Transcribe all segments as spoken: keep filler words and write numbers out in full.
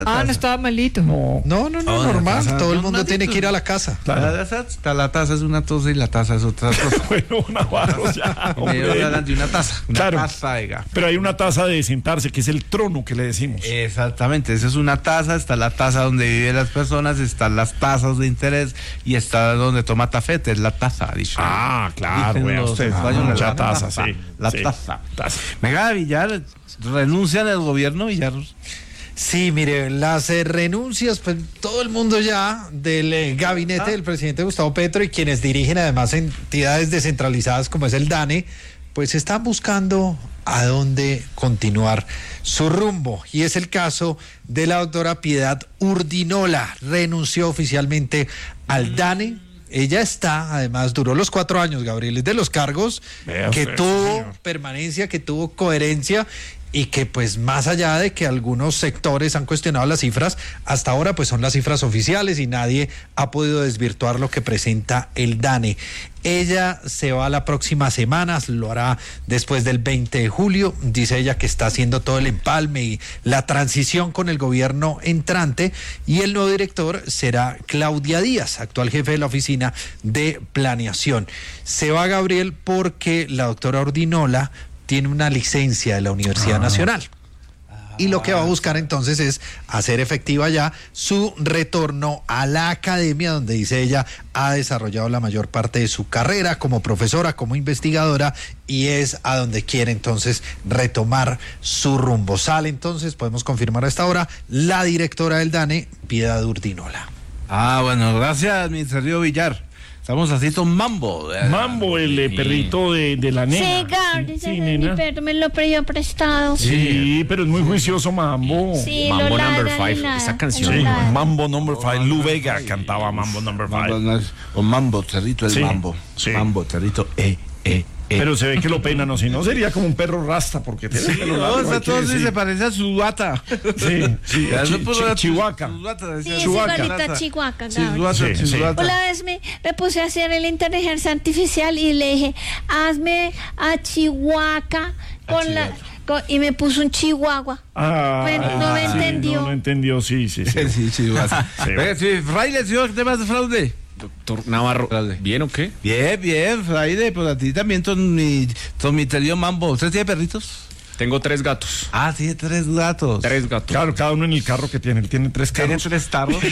Ah, no estaba malito. No, no, no, no, Oh, normal. taza, Todo el no, mundo no, tiene no, que ir a la casa. La taza, está- la taza es una taza y la taza es otra cosa. Bueno, Navarro, ya, Me hombre. hablan de una taza. Una Claro. taza, oiga. Pero hay una taza de sentarse, que es el trono que le decimos. Exactamente, esa es una taza, está la taza donde viven las personas, están las tazas de interés y está donde toma tafete, es la taza. Dice. Ah, claro, Dicen vea los usted. españoles, Mucha la taza, sí. La Sí. taza. Taza. Venga, Villar, renuncian al gobierno, Villar. Sí, mire, las eh, renuncias, pues todo el mundo ya del eh, gabinete del presidente Gustavo Petro y quienes dirigen además entidades descentralizadas como es el DANE, pues están buscando a dónde continuar su rumbo. Y es el caso de la doctora Piedad Urdinola, renunció oficialmente al DANE. Ella está, además, duró los cuatro años, Gabriel, es de los cargos Vea que usted, tuvo señor. permanencia, que tuvo coherencia y que pues más allá de que algunos sectores han cuestionado las cifras, hasta ahora pues son las cifras oficiales y nadie ha podido desvirtuar lo que presenta el DANE. Ella se va la próxima semana, lo hará después del veinte de julio, dice ella que está haciendo todo el empalme y la transición con el gobierno entrante y el nuevo director será Claudia Díaz, actual jefe de la oficina de planeación. Se va Gabriel porque la doctora Urdinola tiene una licencia de la Universidad Ah. Nacional. Y lo que va a buscar entonces es hacer efectiva ya su retorno a la academia, donde dice ella ha desarrollado la mayor parte de su carrera como profesora, como investigadora, y es a donde quiere entonces retomar su rumbo. Sale entonces, podemos confirmar a esta hora, la directora del DANE, Piedad Urdinola. Ah, bueno, gracias, Ministerio Villar. Estamos así con Mambo. Mambo, el eh, perrito de, de la nena. Sí, Gabriel, Sí, ese es nena. mi perro, me lo pidió prestado. Sí, pero es muy juicioso Mambo. Sí, Mambo lo Number ladra, Five, lo ladra, esa canción. lo Sí, ladra. Mambo Number Five. Lu Vega cantaba Mambo Number Mambo, Five. no es- o Mambo, Territo, el Sí, Mambo. sí. Mambo, Territo, eh, eh, eh. Pero se ve que lo peinan, o si no sería como un perro rasta, porque tiene el pelo No, largo, o sea, hay que todo sí decir. se parece a su bata. Sí, sí, Ya, chi- eso por chi- la- Chihuahua. su bata, Sí, decía. es Chihuahua. igualita a Chihuahua, Sí, Gabriel. su bata, Sí, sí, sí. su bata. Una vez me, me puse a hacer la inteligencia artificial y le dije, hazme a Chihuahua con la... con- y me puso un chihuahua. Ah, Bueno, no me sí, entendió. No, no entendió, sí, sí, sí. Sí, sí, bata. Sí. Venga, sí, Fraile, señor, temas de fraude. Doctor Navarro, Dale. ¿bien o qué? Bien, bien, Fraile, pues a ti también, con mi, con mi querido Mambo. ¿Usted tiene perritos? Tengo tres gatos. Ah, tiene tres gatos. Tres gatos. Claro, cada uno en el carro que tiene. Él tiene tres ¿Tiene carros. tres tarros?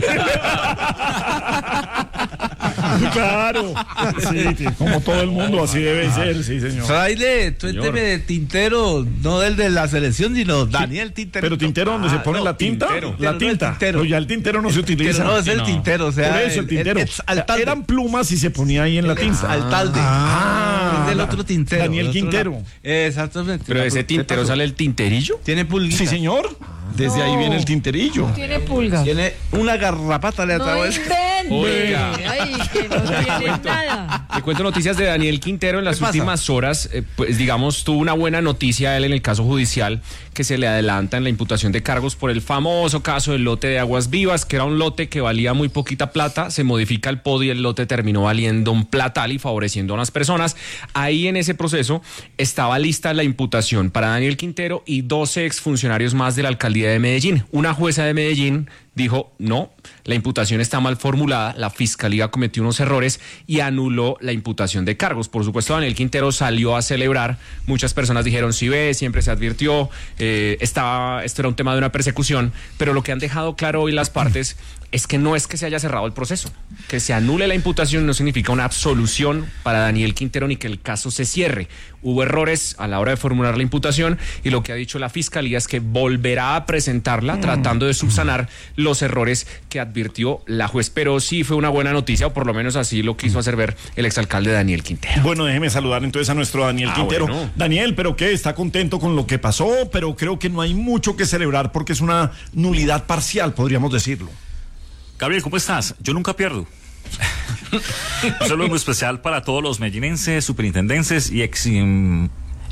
Claro. Sí, sí, como todo el mundo, así debe ser, sí, señor. Fraile, Señor. cuénteme de Tintero, no del de la selección, sino Daniel Tintero. Pero tintero donde se pone no, la tinta, Tintero. la No, tinta. el tintero. No, ya el tintero no se utiliza. No, es el No. tintero, o sea, Por eso el tintero. alcalde. Eran plumas y se ponía ahí en la tinta. Alcalde. Ah, es del otro tintero. Daniel del otro Quintero. lado. Exactamente. Pero de ese ¿Qué tintero pasó? sale el tinterillo. Tiene pulguita. Sí, señor. Desde ahí viene el tinterillo. Tiene pulga. Tiene una garrapata le No atrás. invente. Oiga. Ay, que no tiene nada. Le cuento noticias de Daniel Quintero en las ¿Qué pasa? últimas horas. Eh, pues digamos, tuvo una buena noticia él en el caso judicial que se le adelanta en la imputación de cargos por el famoso caso del lote de Aguas Vivas, que era un lote que valía muy poquita plata. Se modifica el P O D y el lote terminó valiendo un platal y favoreciendo a unas personas. Ahí en ese proceso estaba lista la imputación para Daniel Quintero y doce exfuncionarios más de la alcaldía de Medellín. Una jueza de Medellín dijo, no, la imputación está mal formulada, la fiscalía cometió unos errores y anuló la imputación de cargos. Por supuesto, Daniel Quintero salió a celebrar, muchas personas dijeron, sí ve, siempre se advirtió, eh, estaba, esto era un tema de una persecución, pero lo que han dejado claro hoy las partes es que no es que se haya cerrado el proceso, que se anule la imputación no significa una absolución para Daniel Quintero ni que el caso se cierre. Hubo errores a la hora de formular la imputación y lo que ha dicho la fiscalía es que volverá a presentarla tratando de subsanar los errores que advirtió la juez. Pero sí fue una buena noticia, o por lo menos así lo quiso hacer ver el exalcalde Daniel Quintero. Bueno, déjeme saludar entonces a nuestro Daniel Ah, Quintero. bueno. Daniel, ¿pero qué? ¿Está contento con lo que pasó? Pero creo que no hay mucho que celebrar porque es una nulidad parcial, podríamos decirlo. Gabriel, ¿cómo estás? Yo nunca pierdo. Un saludo muy especial para todos los medellinenses, superintendenses y ex, mm,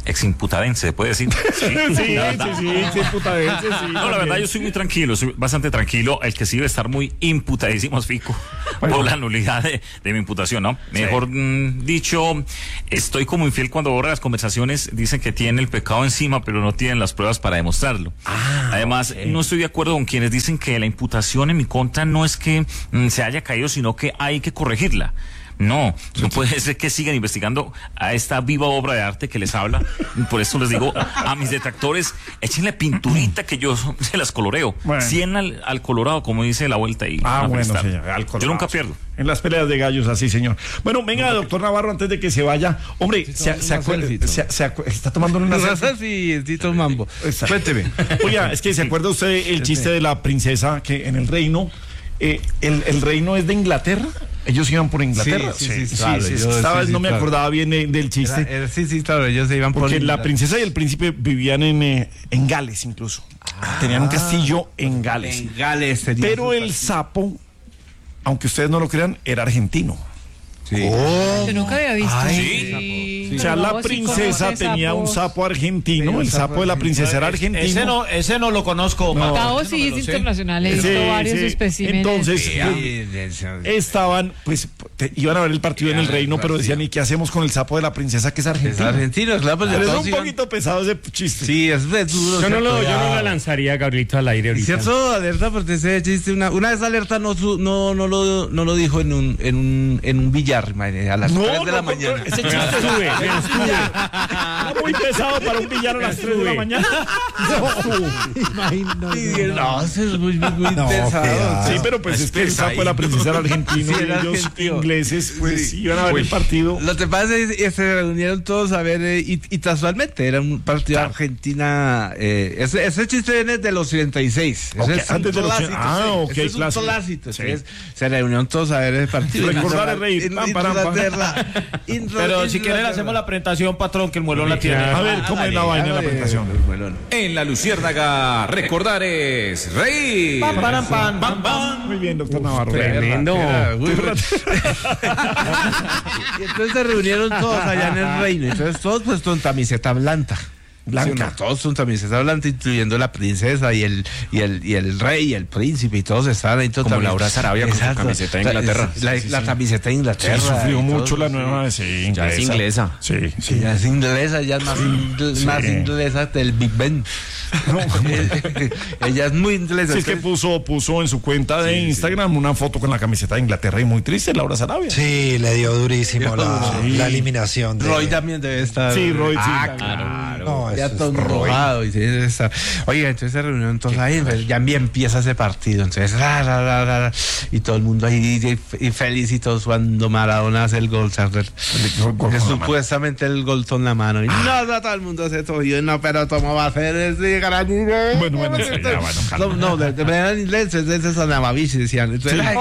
eximputadense, ¿se puede decir? Sí, sí, sí, sí, imputadense, sí. No, la verdad, yo soy muy tranquilo, soy bastante tranquilo. El que sí debe estar muy imputadísimo es Fico, bueno, por la nulidad de, de mi imputación, ¿no? Sí. Mejor mmm, dicho, estoy como infiel cuando borra las conversaciones, dicen que tiene el pecado encima, pero no tienen las pruebas para demostrarlo. Ah, Además, okay. no estoy de acuerdo con quienes dicen que la imputación en mi contra no es que mmm, se haya caído, sino que hay que corregirla. No, no puede ser que sigan investigando a esta viva obra de arte que les habla. Por eso les digo a mis detractores, échenle pinturita que yo se las coloreo. Bueno. cien al, al colorado, como dice la vuelta ahí. Ah, bueno, señor, al colorado. Yo nunca pierdo. En las peleas de gallos, así, señor. Bueno, venga, doctor Navarro, antes de que se vaya. Hombre, se, se, acuerda, se, se acu- está tomando una selfie. Sí, Tito Mambo. Cuénteme. Oiga, es que se acuerda usted el chiste de la princesa que en el reino, eh, el, el reino es de Inglaterra. Ellos iban por Inglaterra. Sí, sí, sí. sí, claro, sí, sí, esta vez sí, no me acordaba claro. bien de, del chiste. Era, era, sí, sí, claro, ellos se iban por Porque la princesa y el príncipe vivían en, eh, en Gales incluso. Ah, Tenían un castillo en Gales. En Gales. Pero el sapo, aunque ustedes no lo crean, era argentino. Sí. Oh. Yo nunca había visto. Ay, sí. Sí. O sea, la princesa sí tenía sapos. un sapo argentino, sí, el sapo, sapo de la princesa era argentino. Ese no, ese no lo conozco. No. Gustavo sí es internacional, he visto sí, varios sí. especímenes. Entonces, sí, pues, estaban, pues, te, iban a ver el partido en el reino, pero decían, ¿y qué hacemos con el sapo de la princesa que es argentino? Es argentino, claro. Pues, pero es un poquito pesado ese chiste. Sí, es de duro. Yo no lo, yo no lo lanzaría, Gabrielito, al aire ahorita. Cierto, alerta, porque ese chiste, una, una vez alerta no, no, no, lo, no lo dijo en un, en un, en un billar, a las no, tres de no, la mañana. Ese chiste sube, sube. Era muy pesado para un billar a las tres de la mañana. No, no, eso es muy, muy no, pesado. Sí, pero pues es, es que el sapo de la princesa era argentino sí, y ellos argentino. ingleses pues sí. iban a ver Uy. el partido. Lo que pasa es que se reunieron todos a ver eh, y, y casualmente era un partido claro. Argentina. Eh, ese, ese chiste viene de los treinta y seis. Okay, es antes de los clásico, ah, sí. ok, es clásico. un clásico. Sí. Se reunieron todos a ver el partido. Recordar el rey. Pero si quieren hacemos la presentación, patrón, que el muelón la tiene. A ver, ¿cómo es la vaina de la presentación? En La Luciérnaga, recordar es reír. Pam, pam, pam, pam, pam. Muy bien, doctor Navarro. Tremendo. Y entonces se reunieron todos allá en el reino. Entonces todos pues con camiseta blanca. Blanca. Sí, todos son camiseta blanca, incluyendo la princesa y el y el y el rey y el príncipe y todos estaban ahí todos. Como Laura Sarabia con su camiseta de Inglaterra. La, la, sí, la sí. camiseta de Inglaterra. Sí, sufrió mucho la nueva, sí, inglesa. Ya es inglesa. Sí, sí. Ya es inglesa, ya es más, sí, ingl- sí. más inglesa del Big Ben. No, ella es muy inglesa. Sí, es que puso, puso en su cuenta de sí, Instagram sí. una foto con la camiseta de Inglaterra y muy triste, Laura Sarabia. Sí, le dio durísimo la, sí. la eliminación. De... Roy también debe estar. Sí, Roy, ah, sí. Claro. No, ya todo enrojado. Y oye, entonces se reunieron todos ahí, pues, ya empieza ese partido. Entonces, ra, ra, ra, ra, y todo el mundo ahí y, y feliz y todos cuando Maradona hace el gol. Porque supuestamente el gol con la mano. Y no, no, todo el mundo se tosió. No, pero ¿cómo va a hacer ese gran inglés? Bueno, bueno, sí, ya, bueno, no, no, de, de manera en inglés, ese es Anamavici, decían. Entonces, sí.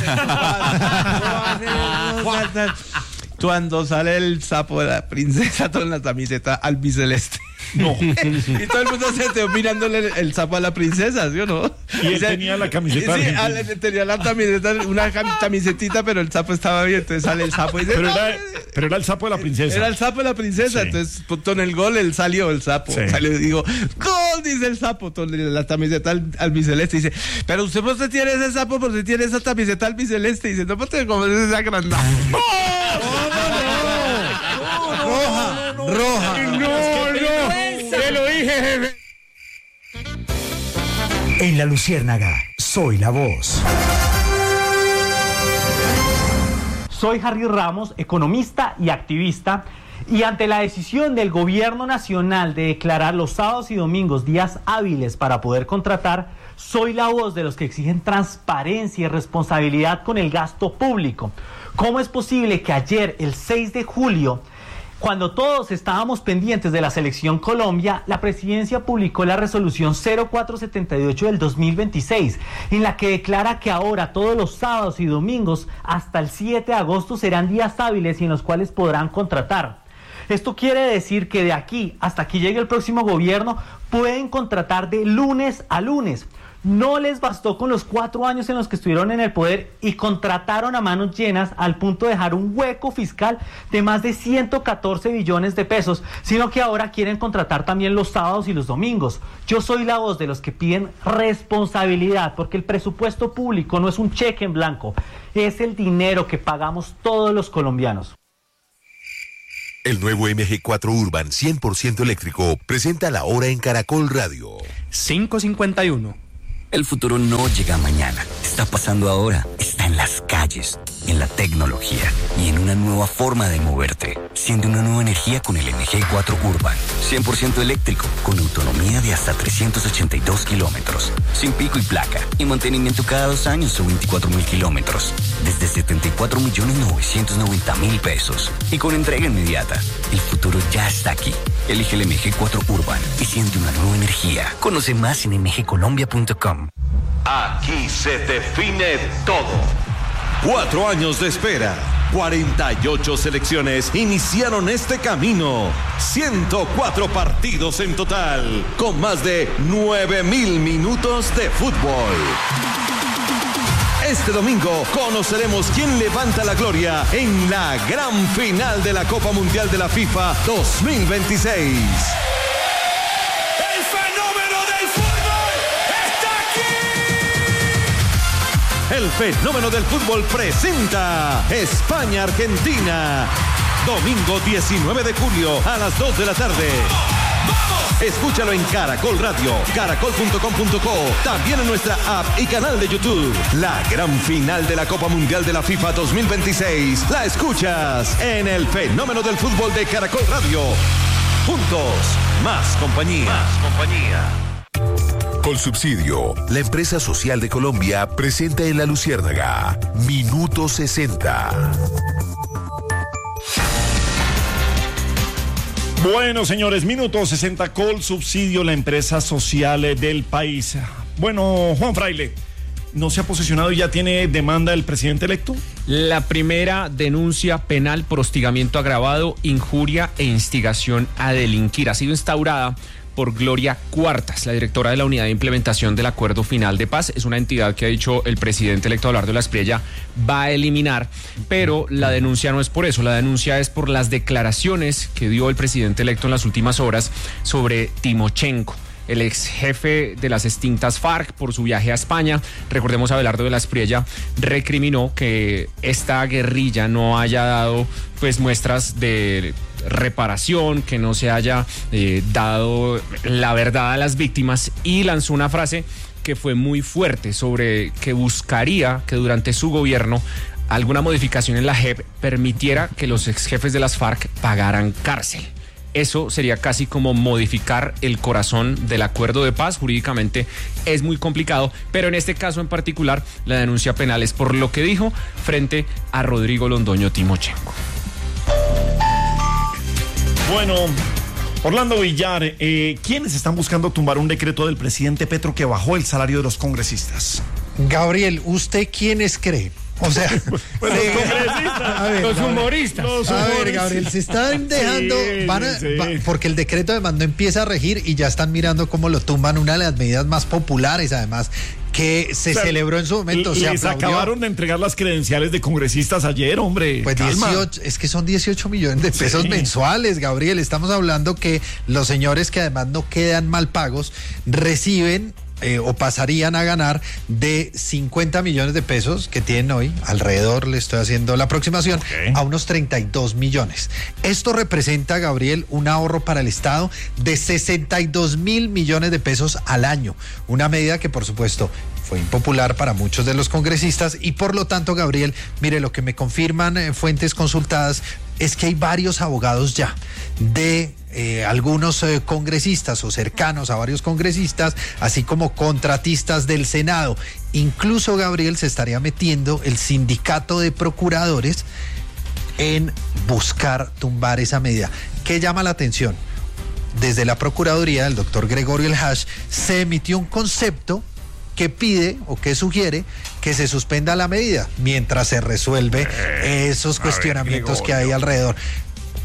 ay, cuando sale el sapo de la princesa con la camiseta albiceleste. No. Y todo el mundo se quedó mirándole el, el sapo a la princesa, ¿sí o no? Y él o sea, tenía la camiseta. Sí, al, tenía la camiseta, una camisetita, pero el sapo estaba bien, entonces sale el sapo y dice, pero, no, era, pero era el sapo de la princesa. Era el sapo de la princesa, sí. Entonces con el gol él salió el sapo. Sí. Salió y digo, gol, dice el sapo, con la camiseta al, albiceleste. Dice, pero usted por qué tiene ese sapo, por qué tiene esa camiseta albiceleste. Dice, no, porque como es esa grandada. ¡No! Roja, roja. No, no. Te lo dije, jefe. En La Luciérnaga, soy la voz. Soy Harry Ramos, economista y activista, y ante la decisión del gobierno nacional de declarar los sábados y domingos días hábiles para poder contratar, soy la voz de los que exigen transparencia y responsabilidad con el gasto público. ¿Cómo es posible que ayer, el seis de julio, cuando todos estábamos pendientes de la selección Colombia, la presidencia publicó la resolución cero cuatro setenta y ocho del dos mil veintiséis, en la que declara que ahora todos los sábados y domingos hasta el siete de agosto serán días hábiles y en los cuales podrán contratar? Esto quiere decir que de aquí hasta que llegue el próximo gobierno pueden contratar de lunes a lunes. No les bastó con los cuatro años en los que estuvieron en el poder y contrataron a manos llenas al punto de dejar un hueco fiscal de más de ciento catorce billones de pesos, sino que ahora quieren contratar también los sábados y los domingos. Yo soy la voz de los que piden responsabilidad, porque el presupuesto público no es un cheque en blanco, es el dinero que pagamos todos los colombianos. El nuevo M G cuatro Urban cien por ciento eléctrico presenta la hora en Caracol Radio. cinco cincuenta y uno. El futuro no llega mañana, está pasando ahora, está en las calles, en la tecnología y en una nueva forma de moverte. Siente una nueva energía con el M G cuatro Urban, cien por ciento eléctrico, con autonomía de hasta trescientos ochenta y dos kilómetros, sin pico y placa, y mantenimiento cada dos años o veinticuatro mil kilómetros, desde setenta y cuatro millones novecientos noventa mil pesos, y con entrega inmediata. El futuro ya está aquí. Elige el M G cuatro Urban y siente una nueva energía. Conoce más en m g colombia punto com. Aquí se define todo. Cuatro años de espera, cuarenta y ocho selecciones iniciaron este camino, ciento cuatro partidos en total, con más de nueve mil minutos de fútbol. Este domingo conoceremos quién levanta la gloria en la gran final de la Copa Mundial de la FIFA dos mil veintiséis. El fenómeno del fútbol presenta España-Argentina. Domingo diecinueve de julio a las dos de la tarde. ¡Vamos! Escúchalo en Caracol Radio, caracol punto com punto co, también en nuestra app y canal de YouTube. La gran final de la Copa Mundial de la FIFA dos mil veintiséis la escuchas en el fenómeno del fútbol de Caracol Radio. Juntos, más compañía. Más compañía. Colsubsidio, la empresa social de Colombia, presenta en La Luciérnaga Minuto sesenta. Bueno, señores, Minuto sesenta, Colsubsidio, la empresa social del país. Bueno, Juan Fraile, ¿no se ha posesionado y ya tiene demanda el presidente electo? La primera denuncia penal por hostigamiento agravado, injuria e instigación a delinquir ha sido instaurada por Gloria Cuartas, la directora de la Unidad de Implementación del Acuerdo Final de Paz. Es una entidad que ha dicho el presidente electo Abelardo de la Espriella va a eliminar, pero la denuncia no es por eso, la denuncia es por las declaraciones que dio el presidente electo en las últimas horas sobre Timochenko, el ex jefe de las extintas FARC, por su viaje a España. Recordemos, Abelardo de la Espriella recriminó que esta guerrilla no haya dado pues muestras de reparación, que no se haya eh, dado la verdad a las víctimas, y lanzó una frase que fue muy fuerte sobre que buscaría que durante su gobierno alguna modificación en la J E P permitiera que los ex jefes de las FARC pagaran cárcel. Eso sería casi como modificar el corazón del acuerdo de paz. Jurídicamente es muy complicado, pero en este caso en particular la denuncia penal es por lo que dijo frente a Rodrigo Londoño Timochenko. Bueno, Orlando Villar, eh, ¿quiénes están buscando tumbar un decreto del presidente Petro que bajó el salario de los congresistas? Gabriel, ¿usted quiénes cree? O sea, pues los congresistas, ver, los humoristas. Los a humoristas. ver, Gabriel, se están dejando, sí, van a, sí. va, porque el decreto además no empieza a regir y ya están mirando cómo lo tumban, una de las medidas más populares además que se o sea, celebró en su momento. Les se aplaudió. Acabaron de entregar las credenciales de congresistas ayer, hombre. Pues dieciocho, es que son dieciocho millones de pesos sí. mensuales, Gabriel. Estamos hablando que los señores que además no quedan mal pagos reciben Eh, o pasarían a ganar de cincuenta millones de pesos que tienen hoy, alrededor, le estoy haciendo la aproximación, okay. a unos treinta y dos millones. Esto representa, Gabriel, un ahorro para el Estado de sesenta y dos mil millones de pesos al año. Una medida que, por supuesto, fue impopular para muchos de los congresistas y por lo tanto, Gabriel, mire, lo que me confirman eh, fuentes consultadas es que hay varios abogados ya de eh, algunos eh, congresistas o cercanos a varios congresistas, así como contratistas del Senado. Incluso, Gabriel, se estaría metiendo el sindicato de procuradores en buscar tumbar esa medida. ¿Qué llama la atención? Desde la Procuraduría del doctor Gregorio El Hash se emitió un concepto que pide o que sugiere que se suspenda la medida mientras se resuelve eh, esos cuestionamientos ver, que hay alrededor.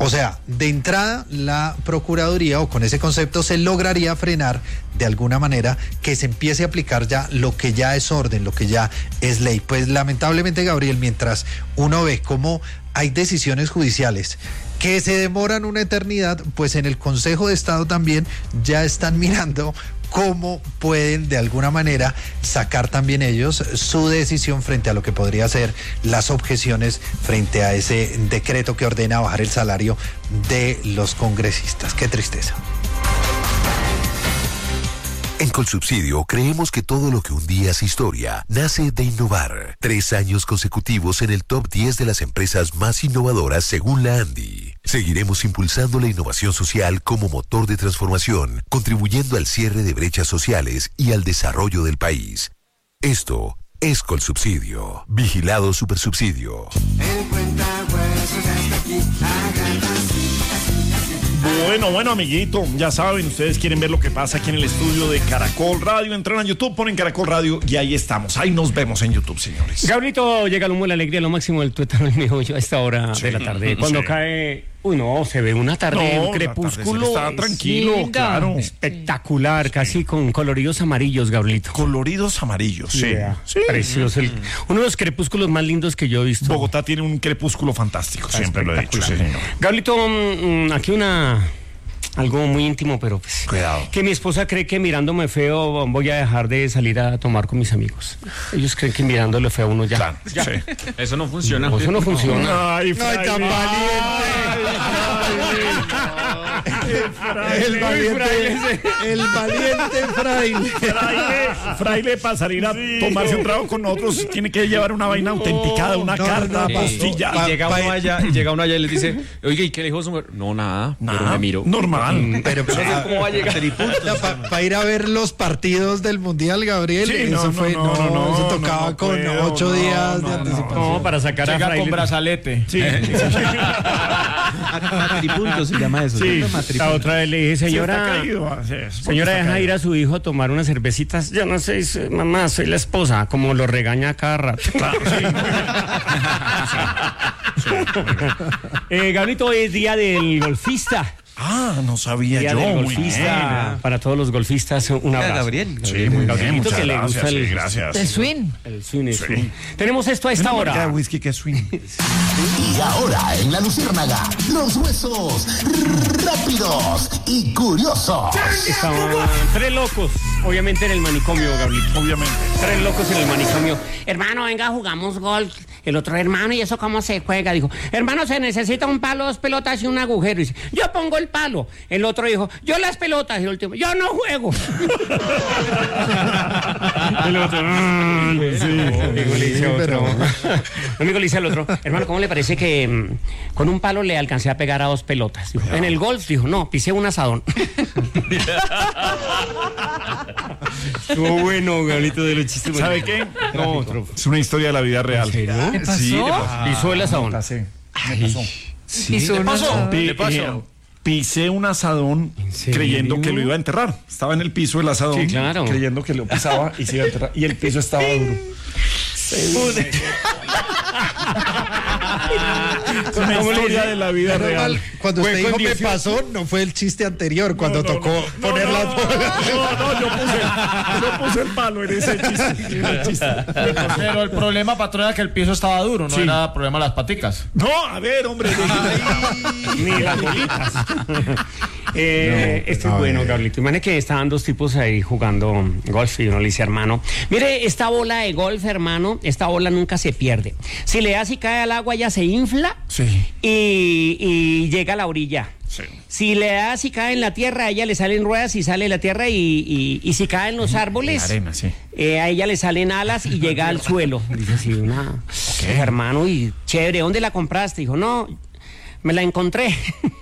O sea, de entrada, la Procuraduría, o con ese concepto, se lograría frenar de alguna manera que se empiece a aplicar ya lo que ya es orden, lo que ya es ley. Pues lamentablemente, Gabriel, mientras uno ve cómo hay decisiones judiciales que se demoran una eternidad, pues en el Consejo de Estado también ya están mirando cómo pueden de alguna manera sacar también ellos su decisión frente a lo que podría ser las objeciones frente a ese decreto que ordena bajar el salario de los congresistas. Qué tristeza. En Colsubsidio creemos que todo lo que un día es historia nace de innovar. Tres años consecutivos en el top diez de las empresas más innovadoras según la ANDI. Seguiremos impulsando la innovación social como motor de transformación, contribuyendo al cierre de brechas sociales y al desarrollo del país. Esto es Colsubsidio. Vigilado Supersubsidio. El cuentahuesos hasta aquí, hagan así, así, así. Bueno, bueno, amiguito, ya saben, ustedes quieren ver lo que pasa aquí en el estudio de Caracol Radio, entran a YouTube, ponen Caracol Radio y ahí estamos, ahí nos vemos en YouTube, señores. Gabrielito, llega el humo de la alegría, lo máximo del tuétano del mijo a esta hora sí, de la tarde, cuando sí. cae, uy no, se ve una tarde, no, un crepúsculo. Está tranquilo, sí, claro. Espectacular, sí. casi con coloridos amarillos, Gabrielito. Coloridos amarillos, sí. Yeah. sí. Precioso, el, uno de los crepúsculos más lindos que yo he visto. Bogotá tiene un crepúsculo fantástico, siempre lo he dicho, sí, señor. Gabrielito, aquí una... algo muy íntimo, pero pues... Cuidado. Que mi esposa cree que mirándome feo voy a dejar de salir a tomar con mis amigos. Ellos creen que mirándole feo a uno ya. Claro, ya. Sí. Eso no funciona. No, eso no funciona. Ay, no, ay tan valiente. El valiente, el valiente fraile. Fraile, fraile para salir a sí. tomarse un trago con nosotros tiene que llevar una vaina autenticada, una no, carta, no, postilla. No, y, llega uno allá, y llega uno allá y le dice, oiga, ¿y qué le dijo su mujer? No, nada, nada, pero me miro. Normal. Mm, pero, pero no sé cómo va a llegar. Para pa ir a ver los partidos del Mundial, Gabriel, sí, eso no, fue, no, no, no, eso tocaba no, con puedo, ocho no, días no, de anticipación. No, para sacar llega a fraile. Con brazalete. Sí. Matripunto se llama eso. Sí. La otra vez le dije, señora, sí, señora, deja ir a su hijo a tomar unas cervecitas. Yo no sé, mamá, soy la esposa, como lo regaña cada rato. Claro, sí. sí. eh, Gabrielito, hoy es día del golfista. Ah, no sabía día yo. Del golfista. Muy para todos los golfistas, un abrazo. Gabriel. Sí, muy bien, muchas que gracias. Le gusta el, sí, gracias. El swing. El swing, el swing. Sí. Tenemos esto a esta hora. De whisky que es swing. Y ahora en La Luciérnaga, los huesos rápidos y curiosos. Estaban tres locos, obviamente en el manicomio, Gabrielito. Obviamente. Tres locos en el manicomio. Hermano, venga, jugamos golf. El otro, hermano, ¿y eso cómo se juega? Dijo, hermano, se necesita un palo, dos pelotas y un agujero. Y dice, yo pongo el palo. El otro dijo, yo las pelotas. Y el último, yo no juego. El otro, ah, sí. Amigo le dice otro. Amigo le dice al otro, hermano, ¿cómo le parece que um, con un palo le alcancé a pegar a dos pelotas? Dijo, en el golf, dijo, no, pisé un asadón. Estuvo bueno, Gabrielito, de los chistes. ¿Sabe qué? No, otro. Es una historia de la vida real. ¿En serio? ¿Qué pasó? Sí, pisó el asadón. Pasé. Me pasó. Sí. ¿Pisó un asadón? ¿Qué pasó? Pisé un asadón creyendo que lo iba a enterrar. Estaba en el piso del asadón, sí, claro. creyendo que lo pisaba y se iba a enterrar. Y el piso estaba duro. Sí. Es una historia de la vida real. Cuando usted dijo me pasó, no fue el chiste anterior, cuando no, no, tocó no, poner no, las no, bolas. No, no, yo puse, yo puse el palo en ese chiste. En el chiste. Pero el problema, patrón, era que el piso estaba duro, no sí. era problema las paticas. No, a ver, hombre. Ni las bolitas. eh, no, este es bueno, Gabrielito. Imagínate que estaban dos tipos ahí jugando golf y uno le dice, hermano, mire, esta bola de golf, hermano, esta bola nunca se pierde. Si le das y cae al agua, ya se infla sí. y, y llega a la orilla. Sí. Si le das y cae en la tierra, a ella le salen ruedas y sale la tierra y, y, y si cae en los árboles, la arena, sí. eh, a ella le salen alas y llega al suelo. Dice así, una, okay. hermano, y chévere, ¿dónde la compraste? Dijo, no, me la encontré.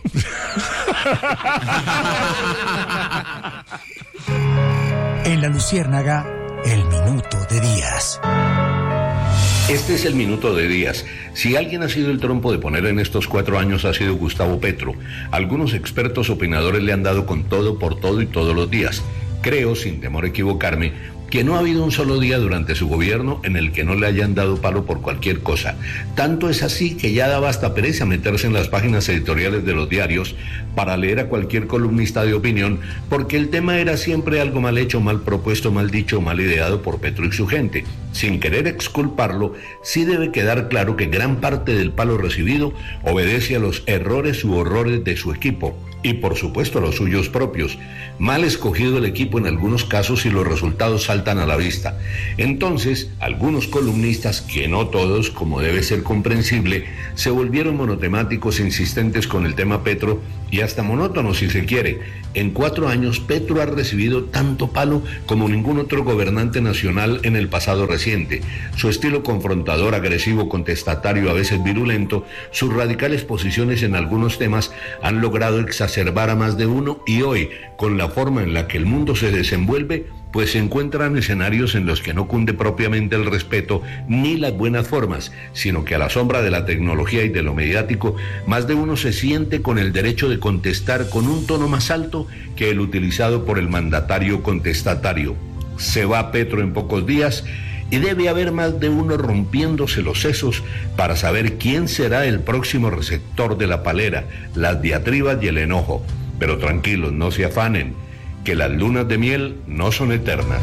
En La Luciérnaga, el minuto de Díaz. Este es el minuto de Díaz. Si alguien ha sido el trompo de poner en estos cuatro años ha sido Gustavo Petro. Algunos expertos opinadores le han dado con todo, por todo y todos los días. Creo, sin temor a equivocarme, que no ha habido un solo día durante su gobierno en el que no le hayan dado palo por cualquier cosa. Tanto es así que ya daba hasta pereza meterse en las páginas editoriales de los diarios para leer a cualquier columnista de opinión, porque el tema era siempre algo mal hecho, mal propuesto, mal dicho o mal ideado por Petro y su gente. Sin querer exculparlo, sí debe quedar claro que gran parte del palo recibido obedece a los errores u horrores de su equipo y por supuesto a los suyos propios. Mal escogido el equipo en algunos casos y los resultados saltan a la vista. Entonces, algunos columnistas, que no todos, como debe ser comprensible, se volvieron monotemáticos insistentes con el tema Petro y hasta monótonos si se quiere. En cuatro años, Petro ha recibido tanto palo como ningún otro gobernante nacional en el pasado reciente. Su estilo confrontador, agresivo, contestatario, a veces virulento, sus radicales posiciones en algunos temas han logrado exacerbar a más de uno y hoy, con la forma en la que el mundo se desenvuelve, pues se encuentran escenarios en los que no cunde propiamente el respeto ni las buenas formas, sino que a la sombra de la tecnología y de lo mediático, más de uno se siente con el derecho de contestar con un tono más alto que el utilizado por el mandatario contestatario. Se va Petro en pocos días y debe haber más de uno rompiéndose los sesos para saber quién será el próximo receptor de la palera, las diatribas y el enojo. Pero tranquilos, no se afanen, que las lunas de miel no son eternas.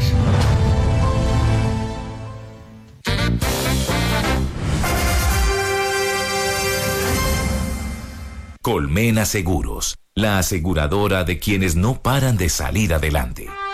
Colmena Seguros, la aseguradora de quienes no paran de salir adelante.